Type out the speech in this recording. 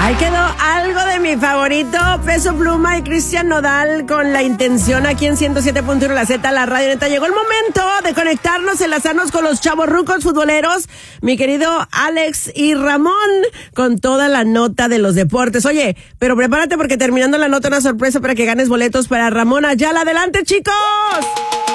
Ahí quedó algo de mi favorito, Peso Pluma y Cristian Nodal con La Intención aquí en 107.1 La Z, la radio neta. Llegó el momento de conectarnos, enlazarnos con los chavorrucos futboleros, mi querido Alex y Ramón, con toda la nota de los deportes. Oye, pero prepárate porque terminando la nota una sorpresa para que ganes boletos para Ramón Ayala. ¡Adelante, chicos!